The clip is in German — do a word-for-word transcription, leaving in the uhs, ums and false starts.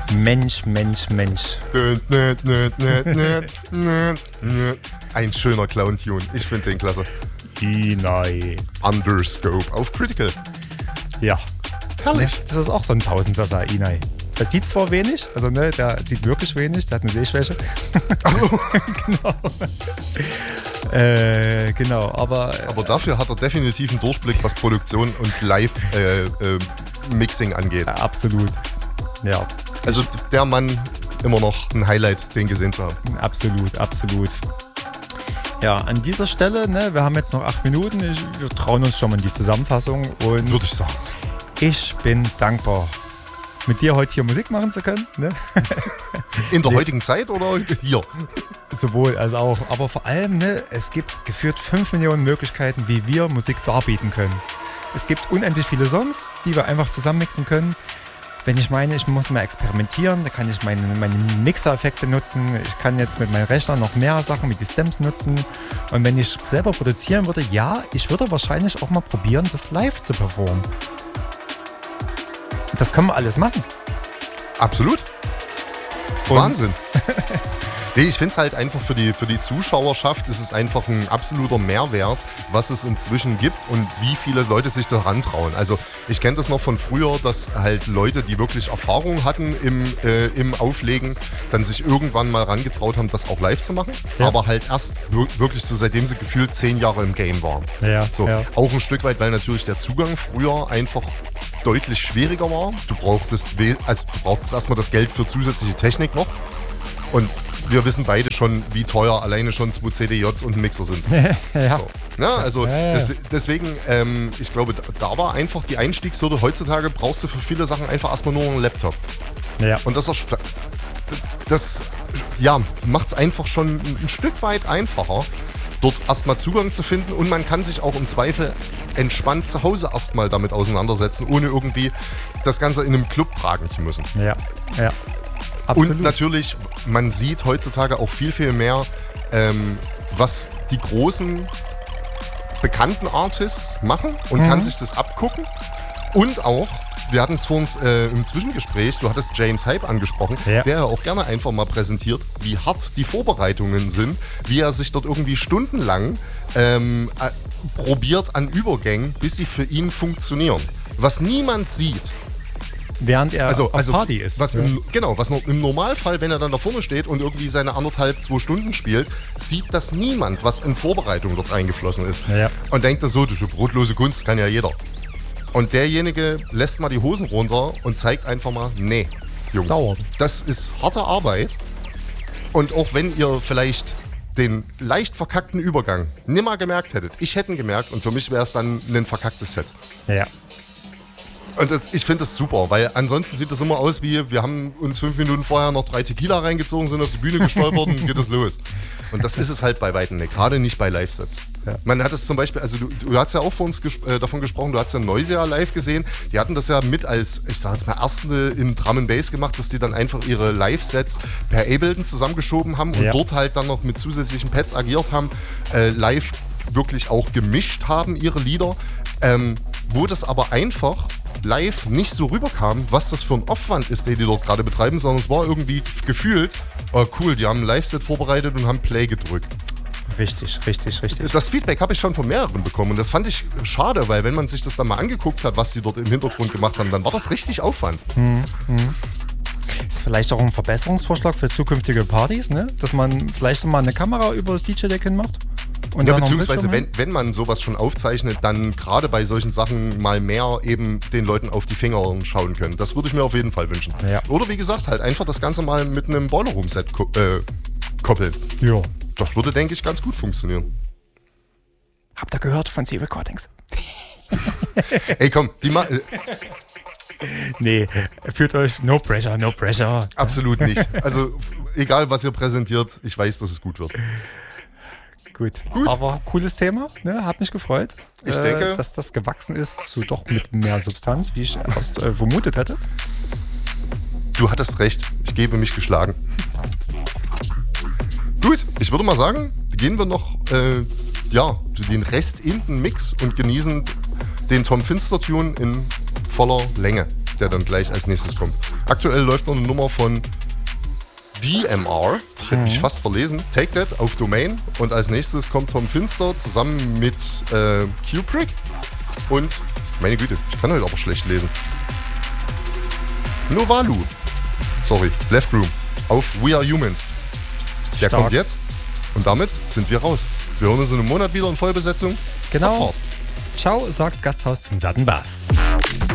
Mensch, Mensch, Mensch. Ein schöner Clown-Tune. Ich finde den klasse. Inai. Underscope auf Critical. Ja. Herrlich. Ne, das ist auch so ein Tausendsasser, Inai. Der sieht zwar wenig, also ne, der sieht wirklich wenig, der hat eine Sehschwäche. Also. Genau. Äh, genau, aber... Aber dafür hat er definitiv einen Durchblick, was Produktion und Live-Mixing äh, äh, angeht. Ja, absolut. Ja. Also der Mann, immer noch ein Highlight, den gesehen zu haben. Absolut, absolut. Ja, an dieser Stelle, ne, wir haben jetzt noch acht Minuten, ich, wir trauen uns schon mal in die Zusammenfassung. Und würde ich sagen. Ich bin dankbar, mit dir heute hier Musik machen zu können. Ne? In der heutigen Zeit oder hier? Sowohl als auch. Aber vor allem, ne, es gibt geführt fünf Millionen Möglichkeiten, wie wir Musik darbieten können. Es gibt unendlich viele Songs, die wir einfach zusammenmixen können. Wenn ich meine, ich muss mal experimentieren, dann kann ich meine, meine Mixer-Effekte nutzen. Ich kann jetzt mit meinem Rechner noch mehr Sachen mit die Stems nutzen. Und wenn ich selber produzieren würde, ja, ich würde wahrscheinlich auch mal probieren, das live zu performen. Das können wir alles machen. Absolut. Und Wahnsinn. Nee, ich finde es halt einfach für die, für die Zuschauerschaft ist es einfach ein absoluter Mehrwert, was es inzwischen gibt und wie viele Leute sich daran trauen. Also ich kenne das noch von früher, dass halt Leute, die wirklich Erfahrung hatten im, äh, im Auflegen, dann sich irgendwann mal rangetraut haben, das auch live zu machen. Ja. Aber halt erst wirklich so, seitdem sie gefühlt zehn Jahre im Game waren. Ja, so, ja. Auch ein Stück weit, weil natürlich der Zugang früher einfach deutlich schwieriger war. Du brauchtest, also du brauchtest erstmal das Geld für zusätzliche Technik noch. Und wir wissen beide schon, wie teuer alleine schon zwei C D Js und ein Mixer sind. Ja. So. Ja, also ja, ja. Des, deswegen, ähm, ich glaube, da war einfach die Einstiegshürde. Heutzutage brauchst du für viele Sachen einfach erstmal nur einen Laptop. Ja. Und das, das ja, macht es einfach schon ein Stück weit einfacher, dort erstmal Zugang zu finden. Und man kann sich auch im Zweifel entspannt zu Hause erstmal damit auseinandersetzen, ohne irgendwie das Ganze in einem Club tragen zu müssen. Ja, ja. Absolut. Und natürlich, man sieht heutzutage auch viel, viel mehr, ähm, was die großen bekannten Artists machen und mhm. kann sich das abgucken. Und auch, wir hatten es vor uns äh, im Zwischengespräch, du hattest James Hype angesprochen, ja. der auch gerne einfach mal präsentiert, wie hart die Vorbereitungen sind, wie er sich dort irgendwie stundenlang ähm, äh, probiert an Übergängen, bis sie für ihn funktionieren. Was niemand sieht. Während er also, auf also Party ist. Was im, genau, was im Normalfall, wenn er dann da vorne steht und irgendwie seine anderthalb, zwei Stunden spielt, sieht das niemand, was in Vorbereitung dort eingeflossen ist. Ja. Und denkt das so, das ist brotlose Kunst, kann ja jeder. Und derjenige lässt mal die Hosen runter und zeigt einfach mal, nee, Jungs, dauert. Das ist harte Arbeit. Und auch wenn ihr vielleicht den leicht verkackten Übergang nimmer gemerkt hättet, ich hätte ihn gemerkt und für mich wäre es dann ein verkacktes Set. Ja. Und das, ich finde das super, weil ansonsten sieht das immer aus wie, wir haben uns fünf Minuten vorher noch drei Tequila reingezogen, sind auf die Bühne gestolpert und geht es los. Und das ist es halt bei weitem nicht, gerade nicht bei Live-Sets. Ja. Man hat es zum Beispiel, also du, du hast ja auch vor uns ges- äh, davon gesprochen, du hast ja Noisia live gesehen, die hatten das ja mit als, ich sag jetzt mal, Erste im Drum and Bass gemacht, dass die dann einfach ihre Live-Sets per Ableton zusammengeschoben haben und ja. dort halt dann noch mit zusätzlichen Pads agiert haben, äh, live wirklich auch gemischt haben, ihre Lieder, ähm, wo das aber einfach live nicht so rüberkam, was das für ein Aufwand ist, den die dort gerade betreiben, sondern es war irgendwie gefühlt, oh cool, die haben ein Live-Set vorbereitet und haben Play gedrückt. Richtig, richtig, richtig. Das Feedback habe ich schon von mehreren bekommen und das fand ich schade, weil wenn man sich das dann mal angeguckt hat, was die dort im Hintergrund gemacht haben, dann war das richtig Aufwand. Hm, hm. Ist vielleicht auch ein Verbesserungsvorschlag für zukünftige Partys, ne? Dass man vielleicht mal eine Kamera über das D J-Deck hin macht? Und ja, beziehungsweise wenn, wenn man sowas schon aufzeichnet, dann gerade bei solchen Sachen mal mehr eben den Leuten auf die Finger schauen können. Das würde ich mir auf jeden Fall wünschen. Ja. Oder wie gesagt, halt einfach das Ganze mal mit einem Boiler Room Set ko- äh, koppeln. Ja. Das würde, denke ich, ganz gut funktionieren. Habt ihr gehört von C-Recordings? Ey, komm, die ma- äh, Nee, fühlt euch, no pressure, no pressure. Absolut nicht. Also, egal was ihr präsentiert, ich weiß, dass es gut wird. Gut. Gut, aber cooles Thema, ne? Hat mich gefreut, ich äh, denke, dass das gewachsen ist, so doch mit mehr Substanz, wie ich erst äh, vermutet hätte. Du hattest recht, ich gebe mich geschlagen. Gut, ich würde mal sagen, gehen wir noch äh, ja, den Rest in den Mix und genießen den Tom Finster Tune in voller Länge. der dann gleich als nächstes kommt. Aktuell läuft noch eine Nummer von D M R, ich hätte mich fast verlesen, Take That auf Domain. Und als nächstes kommt Tom Finster zusammen mit äh, Kubrick und, meine Güte, ich kann heute aber schlecht lesen, Novalu, sorry, Left Room auf We Are Humans. Der Stark. kommt jetzt und damit sind wir raus. Wir hören uns in einem Monat wieder in Vollbesetzung. Genau. Abfahrt. Ciao, sagt Gasthaus zum satten Bass.